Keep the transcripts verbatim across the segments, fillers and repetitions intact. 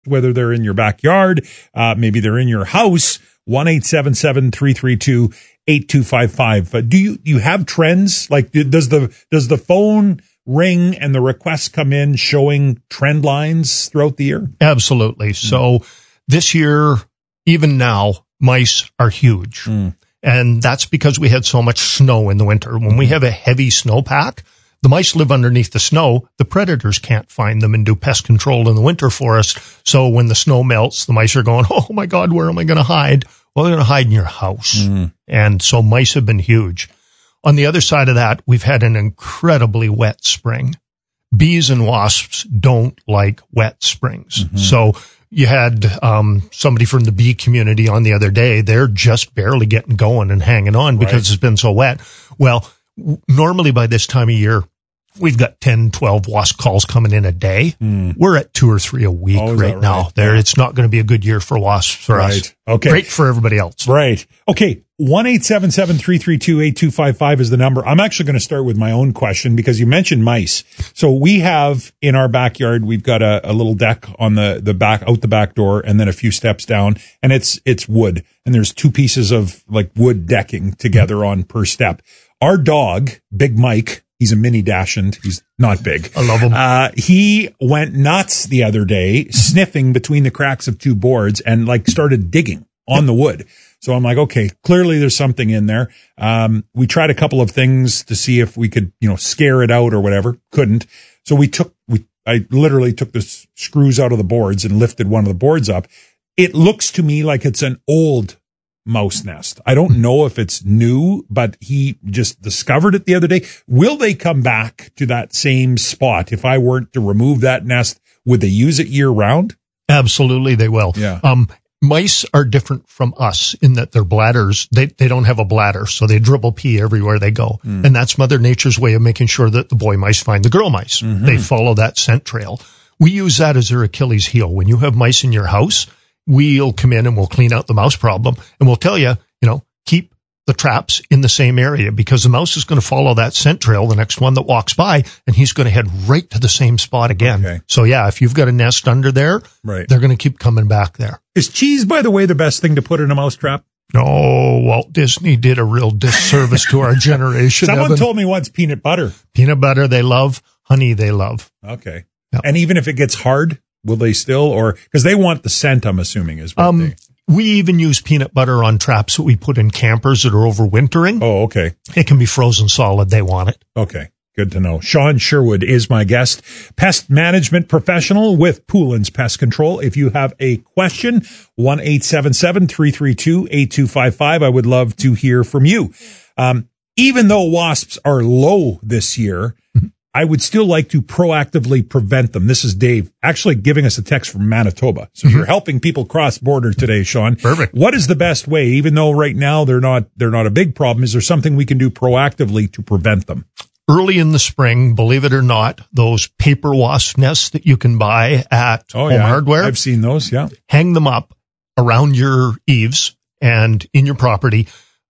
whether they're in your backyard, uh, maybe they're in your house. one eight seven seven, three three two, eight two five five. Uh, do you, you have trends? Like, does the, does the phone ring and the requests come in showing trend lines throughout the year? Absolutely. Mm. So this year, even now, mice are huge. Mm. And that's because we had so much snow in the winter. When we have a heavy snowpack, the mice live underneath the snow. The predators can't find them and do pest control in the winter for us. So when the snow melts, the mice are going, oh my God, where am I going to hide? Well, they're going to hide in your house. Mm. And so mice have been huge. On the other side of that, we've had an incredibly wet spring. Bees and wasps don't like wet springs. Mm-hmm. So you had um somebody from the bee community on the other day. They're just barely getting going and hanging on because right. it's been so wet. Well, w- normally by this time of year, we've got ten, twelve wasp calls coming in a day. Mm. We're at two or three a week oh, right, right now. There, it's not going to be a good year for wasps for right. us. Okay. Great for everybody else. Right. Okay. one eight seven seven, three three two, eight two five five is the number. I'm actually going to start with my own question because you mentioned mice. So we have in our backyard, we've got a, a little deck on the, the back, out the back door and then a few steps down, and it's, it's wood, and there's two pieces of like wood decking together on per step. Our dog, Big Mike, he's a mini Dachshund. He's not big. I love him. Uh, he went nuts the other day, sniffing between the cracks of two boards and like started digging on the wood. So I'm like, okay, clearly there's something in there. Um, we tried a couple of things to see if we could, you know, scare it out or whatever. Couldn't. So we took, we, I literally took the s- screws out of the boards and lifted one of the boards up. It looks to me like it's an old mouse nest. I don't know if it's new, but he just discovered it the other day. Will they come back to that same spot? If I weren't to remove that nest, would they use it year round? Absolutely, they will. Yeah. Um, Mice are different from us in that their bladders, they, they don't have a bladder, so they dribble pee everywhere they go. Mm. And that's Mother Nature's way of making sure that the boy mice find the girl mice. Mm-hmm. They follow that scent trail. We use that as their Achilles heel. When you have mice in your house, we'll come in and we'll clean out the mouse problem, and we'll tell you, you know, keep the traps in the same area because the mouse is going to follow that scent trail, the next one that walks by, and he's going to head right to the same spot again. Okay. So yeah, if you've got a nest under there, right. they're going to keep coming back there. Is cheese, by the way, the best thing to put in a mouse trap? No, Walt Disney did a real disservice to our generation. Someone Evan. told me once peanut butter. Peanut butter they love, honey they love. Okay. Yep. And even if it gets hard, will they still, or, because they want the scent, I'm assuming, is what um, they... We even use peanut butter on traps that we put in campers that are overwintering. Oh, okay. It can be frozen solid. They want it. Okay. Good to know. Sean Sherwood is my guest, pest management professional with Poulin's Pest Control. If you have a question, one eight seven seven, three three two, eight two five five. I would love to hear from you. Um, even though wasps are low this year, I would still like to proactively prevent them. This is Dave actually giving us a text from Manitoba. So mm-hmm. you're helping people cross border today, Sean. Perfect. What is the best way, even though right now they're not, they're not a big problem? Is there something we can do proactively to prevent them? Early in the spring, believe it or not, those paper wasp nests that you can buy at oh, Home yeah. Hardware. I've seen those. Yeah. Hang them up around your eaves and in your property.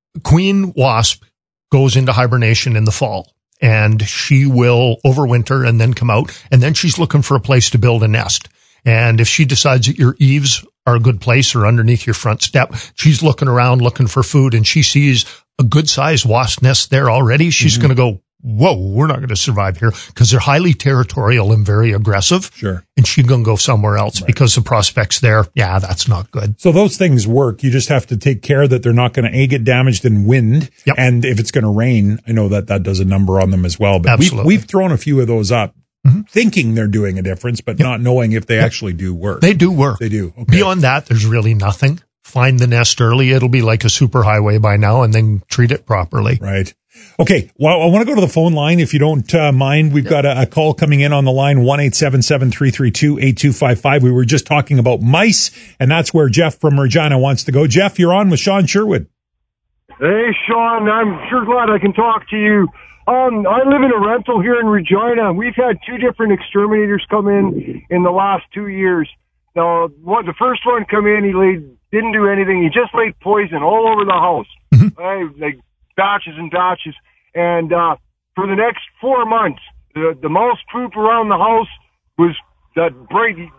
Queen wasp goes into hibernation in the fall. And she will overwinter and then come out. And then she's looking for a place to build a nest. And if she decides that your eaves are a good place or underneath your front step, she's looking around looking for food and she sees a good sized wasp nest there already. She's mm-hmm. going to go, whoa, we're not going to survive here because they're highly territorial and very aggressive. Sure. And she's going to go somewhere else right. because the prospects there, yeah, that's not good. So those things work. You just have to take care that they're not going to A, get damaged in wind. Yep. And if it's going to rain, I know that that does a number on them as well. But Absolutely. We've, we've thrown a few of those up mm-hmm. thinking they're doing a difference, but yep. not knowing if they yep. actually do work. They do work. They do. Okay. Beyond that, there's really nothing. Find the nest early. It'll be like a superhighway by now and then treat it properly. Right. Okay, well, I want to go to the phone line if you don't uh, mind. We've got a, a call coming in on the line, one eight seven seven, three three two, eight two five five. We were just talking about mice, and that's where Jeff from Regina wants to go. Jeff, you're on with Sean Sherwood. Hey, Sean, I'm sure glad I can talk to you. Um, I live in a rental here in Regina. We've had two different exterminators come in in the last two years. Now, what, the first one come in, he laid, didn't do anything. He just laid poison all over the house. Mm-hmm. I, like, batches and batches, and uh, for the next four months, the, the mouse poop around the house was that bright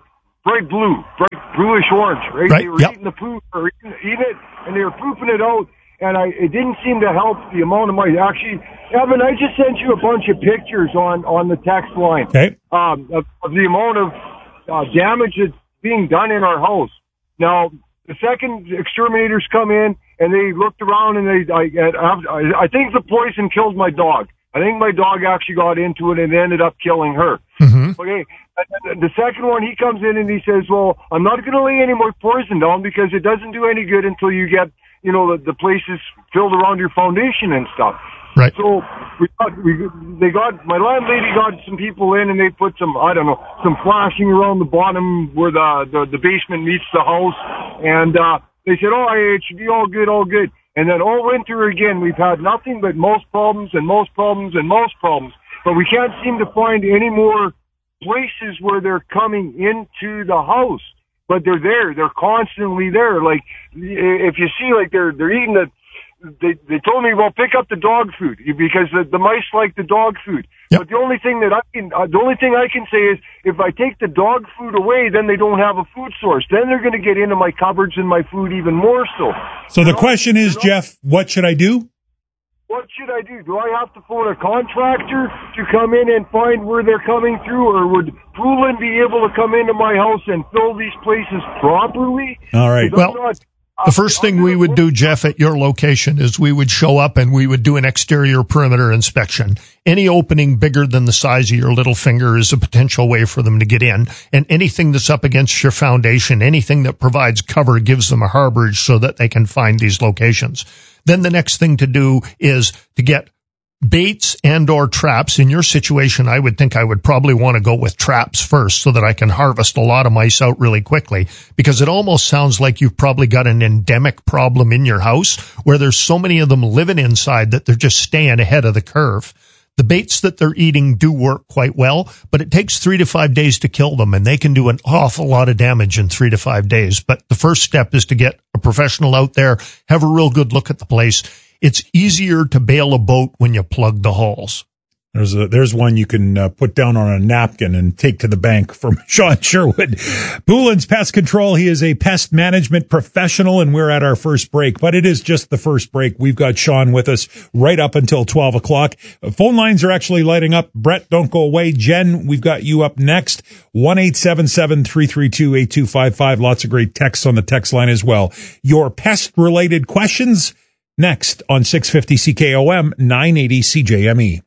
bright blue, bright bluish orange, right? Right, They were yep. eating the poop or eating, eating it, and they were pooping it out. And I, it didn't seem to help the amount of money. Actually, Evan, I just sent you a bunch of pictures on, on the text line Okay. um, of, of the amount of uh, damage that's being done in our house. Now, the second exterminators come in, and they looked around, and they I, I, I think the poison killed my dog. I think my dog actually got into it and ended up killing her. Mm-hmm. Okay. And the second one, he comes in and he says, well, I'm not going to lay any more poison down because it doesn't do any good until you get, you know, the, the places filled around your foundation and stuff. Right. So we got, we, they got, my landlady got some people in and they put some, I don't know, some flashing around the bottom where the, the, the basement meets the house. And, uh, they said, oh, it should be all good, all good. And then all winter again, we've had nothing but most problems and most problems and most problems. But we can't seem to find any more places where they're coming into the house. But they're there. They're constantly there. Like, if you see, like, they're they're eating the, they they told me, well, pick up the dog food because the, the mice like the dog food. Yep. But the only thing that I can, uh, the only thing I can say is, if I take the dog food away, then they don't have a food source. Then they're going to get into my cupboards and my food even more so. So You the know? question is, You know? Jeff, what should I do? What should I do? Do I have to phone a contractor to come in and find where they're coming through, or would Poulin be able to come into my house and fill these places properly? All right. 'Cause I'm Well, not- The first thing we would do, Jeff, at your location is we would show up and we would do an exterior perimeter inspection. Any opening bigger than the size of your little finger is a potential way for them to get in. And anything that's up against your foundation, anything that provides cover, gives them a harborage so that they can find these locations. Then the next thing to do is to get baits and or traps. In your situation, I would think I would probably want to go with traps first so that I can harvest a lot of mice out really quickly, because it almost sounds like you've probably got an endemic problem in your house where there's so many of them living inside that they're just staying ahead of the curve. The baits that they're eating do work quite well, but it takes three to five days to kill them, and they can do an awful lot of damage in three to five days. But the first step is to get a professional out there, have a real good look at the place. It's easier to bail a boat when you plug the holes. There's a, there's one you can uh, put down on a napkin and take to the bank from Sean Sherwood. Poulin's Pest Control. He is a pest management professional, and we're at our first break, but it is just the first break. We've got Sean with us right up until twelve o'clock. Uh, phone lines are actually lighting up. Brett, don't go away. Jen, we've got you up next. one eight seven seven, three three two, eight two five five. Lots of great texts on the text line as well. Your pest-related questions next on six fifty C K O M, nine eighty C J M E.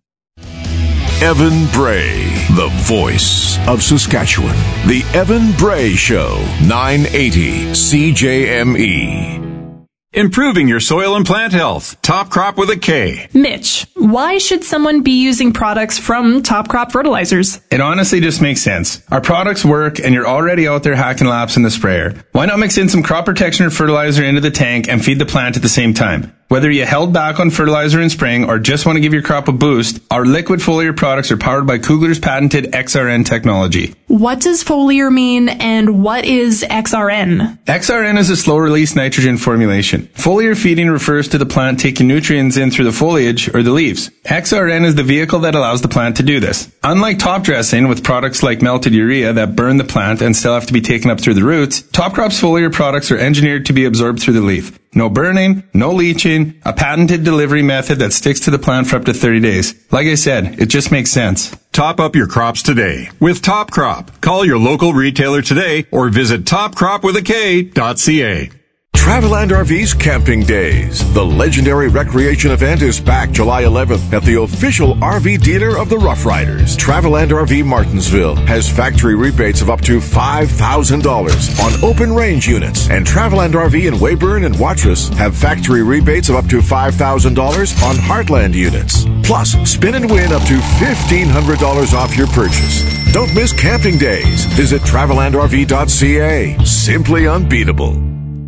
Evan Bray, the voice of Saskatchewan. The Evan Bray Show, nine eighty C J M E. Improving your soil and plant health. Top Crop with a K. Mitch, why should someone be using products from Top Crop Fertilizers? It honestly just makes sense. Our products work and you're already out there hacking laps in the sprayer. Why not mix in some crop protection or fertilizer into the tank and feed the plant at the same time? Whether you held back on fertilizer in spring or just want to give your crop a boost, our liquid foliar products are powered by Kugler's patented X R N technology. What does foliar mean, and what is X R N? X R N is a slow-release nitrogen formulation. Foliar feeding refers to the plant taking nutrients in through the foliage or the leaves. X R N is the vehicle that allows the plant to do this. Unlike top dressing with products like melted urea that burn the plant and still have to be taken up through the roots, Top Crop's foliar products are engineered to be absorbed through the leaf. No burning, no leaching, a patented delivery method that sticks to the plant for up to thirty days. Like I said, it just makes sense. Top up your crops today with Top Crop. Call your local retailer today or visit top crop with a K dot C A. Traveland R V's Camping Days. The legendary recreation event is back July eleventh at the official R V dealer of the Rough Riders. Traveland R V Martinsville has factory rebates of up to five thousand dollars on open range units. And Traveland R V in Weyburn and Watrous have factory rebates of up to five thousand dollars on Heartland units. Plus, spin and win up to fifteen hundred dollars off your purchase. Don't miss Camping Days. Visit traveland R V dot C A. Simply unbeatable.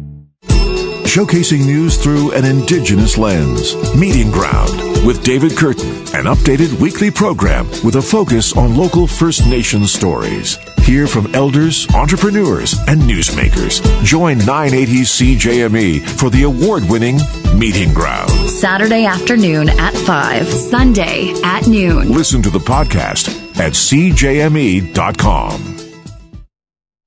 Showcasing news through an Indigenous lens. Meeting Ground with David Curtin, an updated weekly program with a focus on local First Nations stories. Hear from elders, entrepreneurs, and newsmakers. Join nine eighty C J M E for the award-winning Meeting Ground. Saturday afternoon at five, Sunday at noon. Listen to the podcast at C J M E dot com.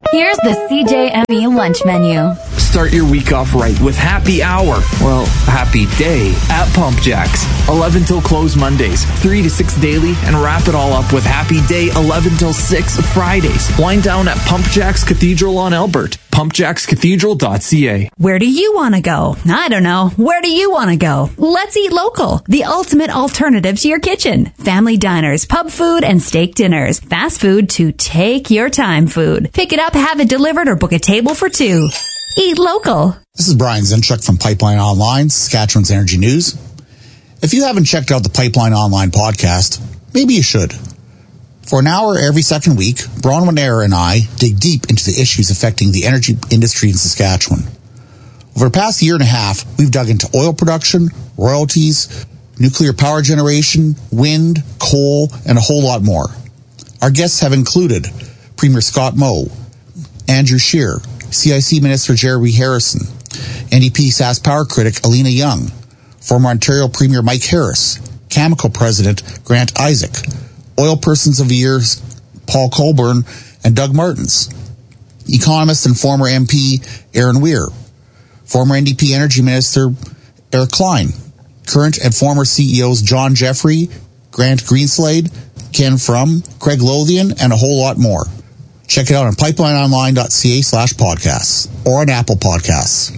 Here's the C J M E lunch menu. Start your week off right with Happy Hour. Well, Happy Day at Pump Jacks. eleven till close Mondays, three to six daily, and wrap it all up with Happy Day eleven till six Fridays. Wind down at Pump Jacks Cathedral on Albert. pump jacks cathedral dot c a. Where do you want to go? I don't know. Where do you want to go? Let's eat local. The ultimate alternative to your kitchen. Family diners, pub food, and steak dinners. Fast food to take your time food. Pick it up, have it delivered, or book a table for two. Eat local. This is Brian Zinchuk from Pipeline Online, Saskatchewan's Energy News. If you haven't checked out the Pipeline Online podcast, maybe you should. For an hour every second week, Bronwyn Eyre and I dig deep into the issues affecting the energy industry in Saskatchewan. Over the past year and a half, we've dug into oil production, royalties, nuclear power generation, wind, coal, and a whole lot more. Our guests have included Premier Scott Moe, Andrew Scheer, C I C Minister Jeremy Harrison, N D P Sask Power critic Alina Young, former Ontario Premier Mike Harris, Cameco President Grant Isaac, Oil Persons of the Year Paul Colborne and Doug Martins, economist and former M P Aaron Weir, former N D P Energy Minister Eric Klein, current and former C E Os John Jeffrey, Grant Greenslade, Ken Frum, Craig Lothian, and a whole lot more. Check it out on pipeline online dot c a slash podcasts or on Apple Podcasts.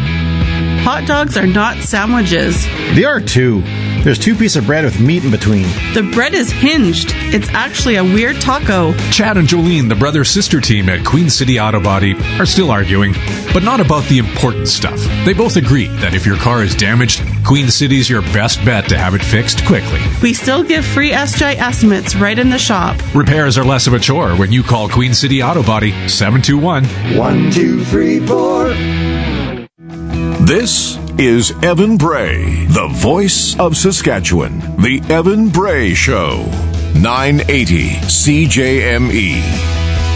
Hot dogs are not sandwiches. They are too. There's two pieces of bread with meat in between. The bread is hinged. It's actually a weird taco. Chad and Jolene, the brother-sister team at Queen City Auto Body, are still arguing, but not about the important stuff. They both agree that if your car is damaged, Queen City's your best bet to have it fixed quickly. We still give free S G I estimates right in the shop. Repairs are less of a chore when you call Queen City Auto Body seven two one, one two three four. This is Evan Bray, the voice of Saskatchewan. The Evan Bray Show. nine eighty C J M E.